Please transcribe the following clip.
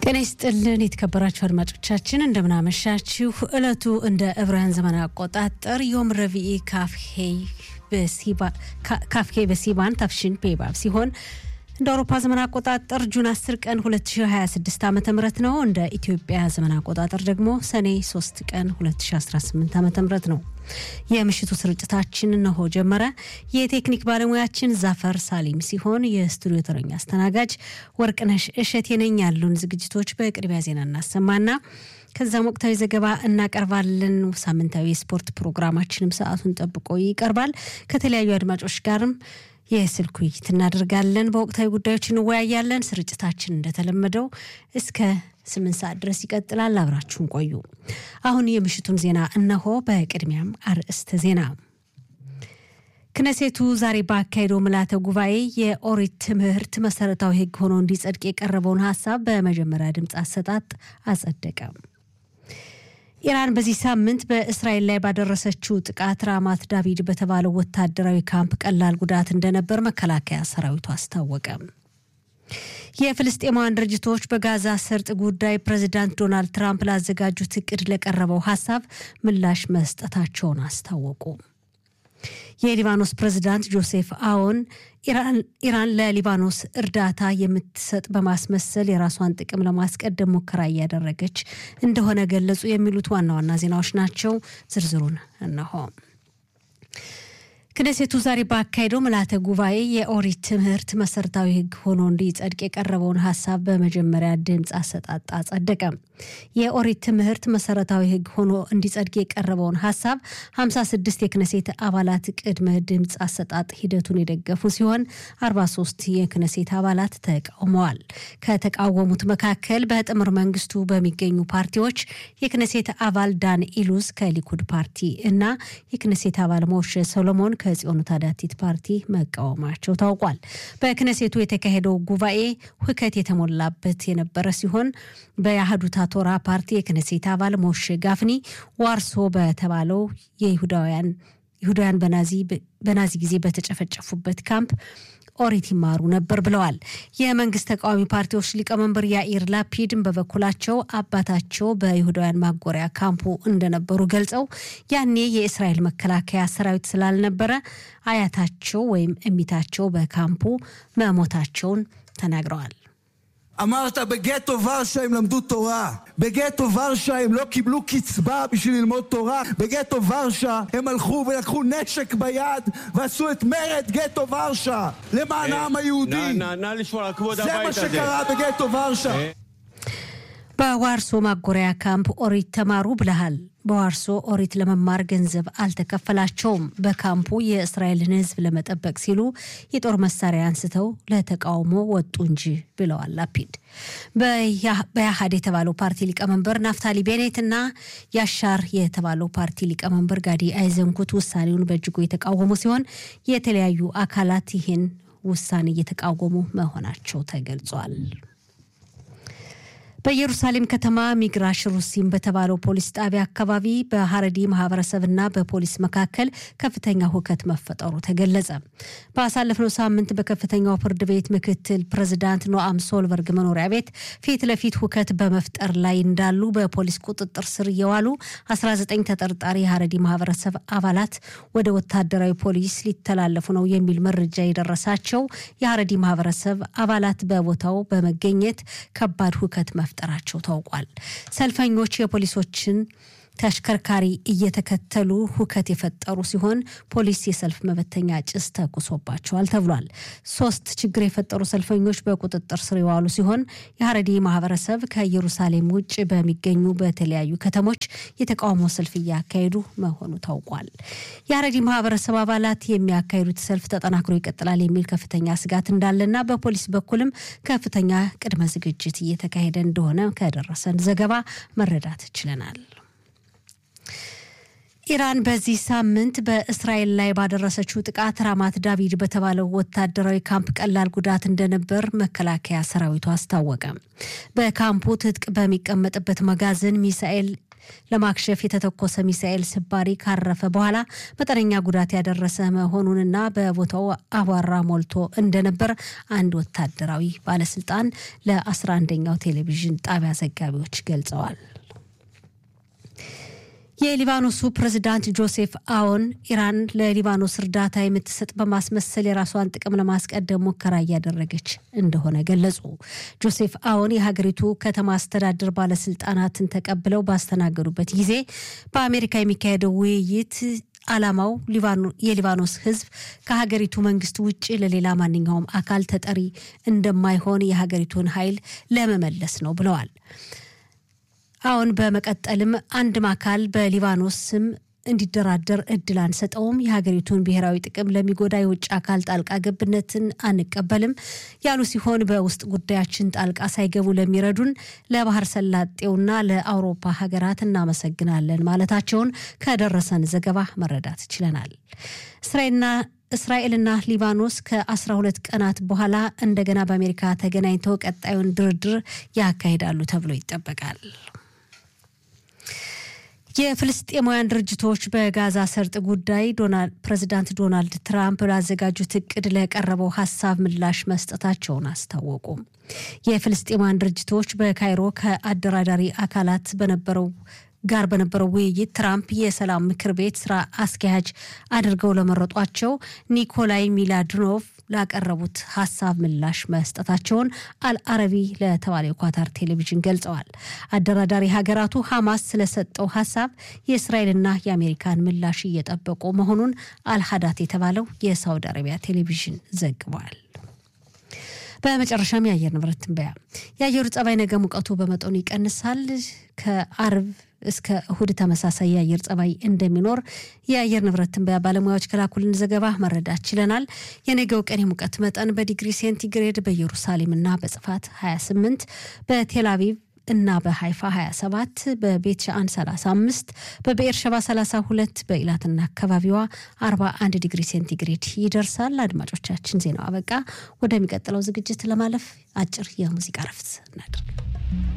ጤና ይስጥልን የተከበራችሁ አድማጮቻችን እንደምናመሻችሁ ዕለቱ እንደ ዕብራውያን ዘመን አቆጣጠር ዮም ረቪኢ ካፍሄ በሲባን ታፍሽን ፔባብ ሲሆን እንደ አውሮፓ ዘመን አቆጣጠር ጁን 10 ቀን 2026 ዓመተ ምህረት ነው። እንደ ኢትዮጵያ ዘመን አቆጣጠር ደግሞ ሰኔ 3 ቀን 2018 ዓመተ ምህረት ነው። የምሽቱ ስርጭታችን ነው ጀመረ። የቴክኒክ ባለሙያችን ዛፈር ሳሊም ሲሆን የስቱዲዮ ተረኛ አስተናጋጅ ወርቅነሽ እሸቴ ነኝ። ያሉን ዝግጅቶች በቅድሚያ ዜና እናሰማና ከዛም ወቅታዊ ዘገባ እናቀርባለን። ሳምንታዊ ስፖርት ፕሮግራማችንም ሰዓቱን ጠብቆ ይቀርባል። ከተለያዩ አድማጮች ጋርም የስልክ ውይይት እናደርጋለን። በወቅታዊ ጉዳዮች እንወያያለን። ስርጭታችን እንደተለመደው እስከ 8 ሰዓት ድረስ ይቀጥላል። አብራችሁን ቆዩ። አሁን የምሽቱን ዜና እነሆ። በቅድሚያም አርዕስተ ዜና። ክነሴቱ ዛሬ ባካሄደው ምልዓተ ጉባኤ የኦሪት ትምህርት መሰረታዊ ሕግ ሆኖ እንዲጸድቅ የቀረበውን ሐሳብ በመጀመሪያ ድምጽ አሰጣጥ አጸደቀ። ኢራን በዚህ ሳምንት በእስራኤል ላይ ባደረሰችው ጥቃት ራማት ዳቪድ በተባለው ወታደራዊ ካምፕ ቀላል ጉዳት እንደነበር መከላከያ ሰራዊቱ አስታወቀ። የፍልስጤማውያን ድርጅቶች በጋዛ ሰርጥ ጉዳይ ፕሬዝዳንት ዶናልድ ትራምፕ ላዘጋጁት እቅድ ለቀረበው ሐሳብ ምላሽ መስጠታቸውን አስታወቁ። የሊባኖስ ፕሬዝዳንት ጆሴፍ አውን ኢራን ለሊባኖስ እርዳታ የምትሰጥ በማስመሰል የራሷን ጥቅም ለማስቀደም ሙከራ እያደረገች እንደሆነ ገለጹ። የሚሉት ዋና ዋና ዜናዎች ናቸው። ዝርዝሩን እነሆ። ክነሴቱ ዛሬ ባካሄደው ምልዓተ ጉባኤ የኦሪት ትምህርት መሰረታዊ ሕግ ሆኖ እንዲጸድቅ የቀረበውን ሐሳብ በመጀመሪያ ድምጽ አሰጣጥ አጸደቀ። የኦሪት ትምህርት መሰረታዊ ሕግ ሆኖ እንዲጸድቅ የቀረበውን ሐሳብ 56 የክነሴት አባላት ቅድመ ድምጽ አሰጣጥ ሂደቱን የደገፉ ሲሆን 43 የክነሴት አባላት ተቃውመዋል። ከተቃወሙት መካከል በጥምር መንግስቱ በሚገኙ ፓርቲዎች የክነሴት አባል ዳን ኢሉዝ ከሊኩድ ፓርቲ እና የክነሴት አባል ሞሼ ሶሎሞን ከጽዮኑ ታዳቲት ፓርቲ መቃወማቸው ታውቋል። በክነሴቱ የተካሄደው ጉባኤ ሁከት የተሞላበት የነበረ ሲሆን በያህዱታ ቶራ ፓርቲ የክነሴት አባል ሞሼ ጋፍኒ ዋርሶ በተባለው የይሁዳውያን በናዚ ጊዜ በተጨፈጨፉበት ካምፕ ኦሪት ይማሩ ነበር ብለዋል። የመንግስት ተቃዋሚ ፓርቲዎች ሊቀመንበር ያኢር ላፒድም በበኩላቸው አባታቸው በይሁዳውያን ማጎሪያ ካምፑ እንደነበሩ ገልጸው ያኔ የእስራኤል መከላከያ ሰራዊት ስላልነበረ አያታቸው ወይም እሚታቸው በካምፑ መሞታቸውን ተናግረዋል። אמרת בגטו ורשה הם למדו תורה, בגטו ורשה הם לא קיבלו קצבה בשביל ללמוד תורה, בגטו ורשה הם הלכו ולקחו נשק ביד ועשו את מרד גטו ורשה למען העם היהודי. זה מה שקרה בגטו ורשה. በዋርሶ ማጎሪያ ካምፕ ኦሪት ተማሩ ብለሃል። በዋርሶ ኦሪት ለመማር ገንዘብ አልተከፈላቸውም። በካምፑ የእስራኤልን ሕዝብ ለመጠበቅ ሲሉ የጦር መሳሪያ አንስተው ለተቃውሞ ወጡ እንጂ ብለዋል ላፒድ። በያሃድ የተባለው ፓርቲ ሊቀመንበር ናፍታሊ ቤኔት እና ያሻር የተባለው ፓርቲ ሊቀመንበር ጋዲ አይዘንኩት ውሳኔውን በእጅጉ የተቃወሙ ሲሆን የተለያዩ አካላት ይህን ውሳኔ እየተቃወሙ መሆናቸው ተገልጿል። በኢየሩሳሌም ከተማ ሚግራሽ ሩሲም በተባለው ፖሊስ ጣቢያ አካባቢ በሐረዲ ማህበረሰብና በፖሊስ መካከል ከፍተኛ ሁከት መፈጠሩ ተገለጸ። በአሳለፍነው ሳምንት በከፍተኛው ፍርድ ቤት ምክትል ፕሬዝዳንት ኖአም ሶልበርግ መኖሪያ ቤት ፊት ለፊት ሁከት በመፍጠር ላይ እንዳሉ በፖሊስ ቁጥጥር ስር የዋሉ 19 ተጠርጣሪ የሐረዲ ማህበረሰብ አባላት ወደ ወታደራዊ ፖሊስ ሊተላለፉ ነው የሚል መረጃ የደረሳቸው የሐረዲ ማህበረሰብ አባላት በቦታው በመገኘት ከባድ ሁከት መፍጠራቸው ታውቋል። ሰልፈኞች የፖሊሶችን ተሽከርካሪ እየተከተሉ ሁከት የፈጠሩ ሲሆን ፖሊስ የሰልፍ መበተኛ ጭስ ተኩሶባቸዋል ተብሏል። 3 ችግር የፈጠሩ ሰልፈኞች በቁጥጥር ስር የዋሉ ሲሆን የሐረዲ ማህበረሰብ ከኢየሩሳሌም ውጭ በሚገኙ በተለያዩ ከተሞች የተቃውሞ ሰልፍ እያካሄዱ መሆኑ ታውቋል። የሐረዲ ማህበረሰብ አባላት የሚያካሂዱት ሰልፍ ተጠናክሮ ይቀጥላል የሚል ከፍተኛ ስጋት እንዳለና በፖሊስ በኩልም ከፍተኛ ቅድመ ዝግጅት እየተካሄደ እንደሆነ ከደረሰን ዘገባ መረዳት ችለናል። ኢራን በዚህ ሳምንት በእስራኤል ላይ ባደረሰችው ጥቃት ራማት ዳቪድ በተባለው ወታደራዊ ካምፕ ቀላል ጉዳት እንደነበር መከላከያ ሰራዊቱ አስታወቀ። በካምፑ ትጥቅ በሚቀመጥበት መጋዘን ሚሳኤል ለማክሸፍ የተተኮሰ ሚሳኤል ስባሪ ካረፈ በኋላ መጠነኛ ጉዳት ያደረሰ መሆኑንና በቦታው አቧራ ሞልቶ እንደነበር አንድ ወታደራዊ ባለስልጣን ለ11ኛው ቴሌቪዥን ጣቢያ ዘጋቢዎች ገልጸዋል። የሊባኖሱ ፕሬዝዳንት ጆሴፍ አውን ኢራን ለሊባኖስ እርዳታ የምትሰጥ በማስመሰል የራሷን ጥቅም ለማስቀደም ሙከራ ያደረገች እንደሆነ ገለጹ። ጆሴፍ አውን የሀገሪቱ ከተማ አስተዳደር ባለስልጣናትን ተቀብለው ባስተናገዱበት ጊዜ በአሜሪካ የሚካሄደው ውይይት ዓላማው የሊባኖስ ህዝብ ከሀገሪቱ መንግስት ውጪ ለሌላ ማንኛውም አካል ተጠሪ እንደማይሆን የሀገሪቱን ኃይል ለመመለስ ነው ብለዋል። አሁን በመቀጠልም አንድም አካል በሊባኖስ ስም እንዲደራደር እድል አንሰጠውም፣ የሀገሪቱን ብሔራዊ ጥቅም ለሚጎዳ የውጭ አካል ጣልቃ ገብነትን አንቀበልም ያሉ ሲሆን በውስጥ ጉዳያችን ጣልቃ ሳይገቡ ለሚረዱን ለባህር ሰላጤውና ለአውሮፓ ሀገራት እናመሰግናለን ማለታቸውን ከደረሰን ዘገባ መረዳት ችለናል። እስራኤልና ሊባኖስ ከ12 ቀናት በኋላ እንደገና በአሜሪካ ተገናኝተው ቀጣዩን ድርድር ያካሂዳሉ ተብሎ ይጠበቃል። የፍልስጤማውያን ድርጅቶች በጋዛ ሰርጥ ጉዳይ ፕሬዝዳንት ዶናልድ ትራምፕ ላዘጋጁት እቅድ ለቀረበው ሐሳብ ምላሽ መስጠታቸውን አስታወቁ። የፍልስጤማውያን ድርጅቶች በካይሮ ከአደራዳሪ አካላት በነበረው ውይይት ትራምፕ የሰላም ምክር ቤት ስራ አስኪያጅ አድርገው ለመረጧቸው ኒኮላይ ሚላድኖቭ ላቀረቡት ሐሳብ ምላሽ መስጠታቸውን አልአረቢ ለተባለው ኳታር ቴሌቪዥን ገልጸዋል። አደራዳሪ ሀገራቱ ሐማስ ስለሰጠው ሐሳብ የእስራኤልና የአሜሪካን ምላሽ እየጠበቁ መሆኑን አልሃዳት የተባለው የሳውዲ አረቢያ ቴሌቪዥን ዘግቧል። በመጨረሻም የአየር ንብረት ትንበያ። የአየሩ ጸባይ ነገ ሙቀቱ በመጠኑ ይቀንሳል። ከአርብ እስከ እሁድ ተመሳሳይ የአየር ጸባይ እንደሚኖር የአየር ንብረት ትንበያ ባለሙያዎች ከላኩልን ዘገባ መረዳት ችለናል። የነገው ቀን የሙቀት መጠን በዲግሪ ሴንቲግሬድ በኢየሩሳሌምና በጽፋት 28፣ በቴል አቪቭ እና በሃይፋ 27፣ በቤት ሻአን 35፣ በቤርሸባ 32፣ በኢላትና አካባቢዋ 41 ዲግሪ ሴንቲግሬድ ይደርሳል። አድማጮቻችን ዜናው አበቃ። ወደሚቀጥለው ዝግጅት ለማለፍ አጭር የሙዚቃ ረፍት እናድርግ።